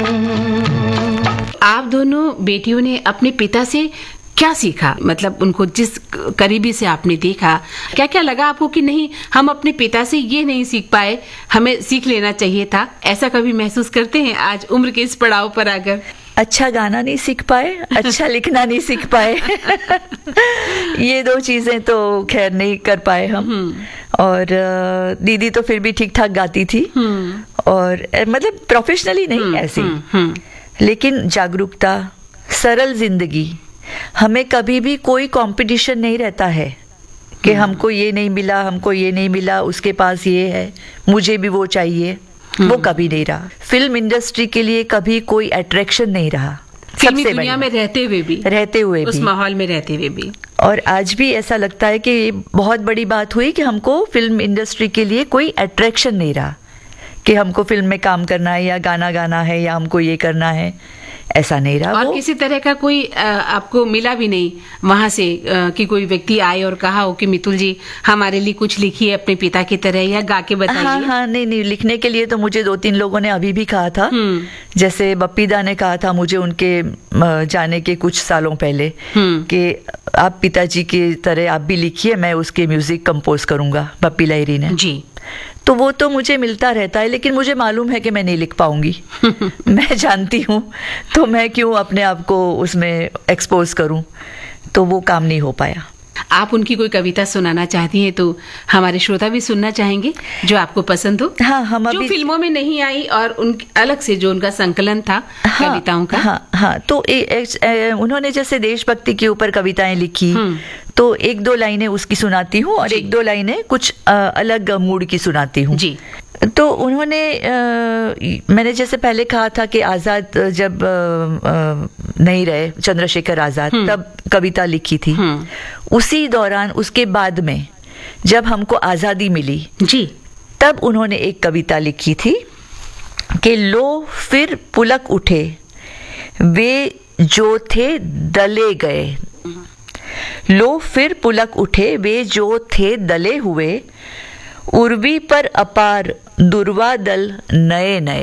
आप दोनों बेटियों ने अपने पिता से क्या सीखा? मतलब उनको जिस करीबी से आपने देखा, क्या क्या लगा आपको कि नहीं, हम अपने पिता से ये नहीं सीख पाए, हमें सीख लेना चाहिए था? ऐसा कभी महसूस करते हैं आज उम्र के इस पड़ाव पर आकर? अच्छा गाना नहीं सीख पाए, अच्छा लिखना नहीं सीख पाए। ये दो चीजें तो खैर नहीं कर पाए हम। और दीदी तो फिर भी ठीक ठाक गाती थी, और मतलब प्रोफेशनली नहीं, ऐसे ही। लेकिन जागरूकता, सरल जिंदगी, हमें कभी भी कोई कंपटीशन नहीं रहता है कि हमको ये नहीं मिला, हमको ये नहीं मिला, उसके पास ये है, मुझे भी वो चाहिए। वो कभी नहीं रहा। फिल्म इंडस्ट्री के लिए कभी कोई अट्रैक्शन नहीं रहा, फिल्मी दुनिया में रहते हुए भी उस माहौल में रहते हुए भी। और आज भी ऐसा लगता है कि ये बहुत बड़ी बात हुई कि हमको फिल्म इंडस्ट्री के लिए कोई अट्रैक्शन नहीं रहा कि हमको फिल्म में काम करना है या गाना गाना है या हमको ये करना है, ऐसा नहीं रहा। और किसी तरह का कोई आपको मिला भी नहीं वहां से कि कोई व्यक्ति आए और कहा हो कि मितुल जी हमारे लिए कुछ लिखिए अपने पिता की तरह, या गा के बताइए? हाँ, नहीं, लिखने के लिए तो मुझे 2-3 लोगों ने अभी भी कहा था। जैसे बप्पीदा ने कहा था मुझे उनके जाने के कुछ सालों पहले कि आप पिताजी की तरह आप भी लिखिए, मैं उसके म्यूजिक कंपोज करूंगा, बप्पी लहिरी ने जी। तो वो तो मुझे मिलता रहता है, लेकिन मुझे मालूम है कि मैं नहीं लिख पाऊंगी। मैं जानती हूँ, तो मैं क्यों अपने आप को उसमें एक्सपोज करूं, तो वो काम नहीं हो पाया। आप उनकी कोई कविता सुनाना चाहती हैं तो हमारे श्रोता भी सुनना चाहेंगे जो आपको पसंद हो? हाँ, हम जो अभी फिल्मों में नहीं आई और उन अलग से जो उनका संकलन था कविताओं का। हाँ, तो उन्होंने जैसे देशभक्ति के ऊपर कविताएं लिखी, तो 1-2 लाइनें उसकी सुनाती हूँ और 1-2 लाइनें कुछ अलग मूड की सुनाती हूँ जी। तो उन्होंने मैंने जैसे पहले कहा था कि आजाद जब नहीं रहे, चंद्रशेखर आजाद, तब कविता लिखी थी। उसी दौरान, उसके बाद में जब हमको आजादी मिली जी, तब उन्होंने एक कविता लिखी थी कि लो फिर पुलक उठे वे जो थे दले गए, लो फिर पुलक उठे वे जो थे दले हुए, उर्वी पर अपार दुर्वा दल नए नए,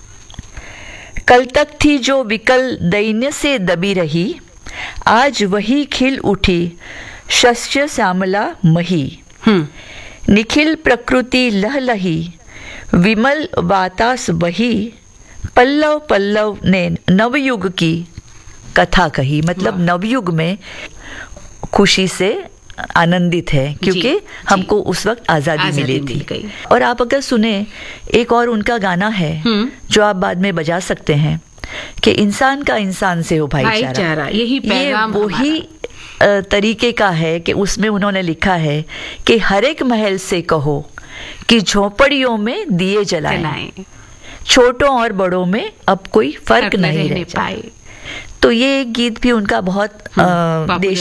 कल तक थी जो विकल दैन्य से दबी रही, आज वही खिल उठी शस्य श्यामला मही, निखिल प्रकृति लहलही विमल वातास बही, पल्लव पल्लव ने नवयुग की कथा कही। मतलब नवयुग में खुशी से आनंदित है क्योंकि हमको उस वक्त आजादी मिली थी। और आप अगर सुने, एक और उनका गाना है जो आप बाद में बजा सकते हैं कि इंसान का इंसान से हो भाईचारा। यही पैगाम, ये वही तरीके का है कि उसमें उन्होंने लिखा है कि हर एक महल से कहो कि झोपड़ियों में दिए जलाएं, छोटों और बड़ों में अब कोई फर्क नहीं रह पाए। तो ये एक गीत भी उनका बहुत देश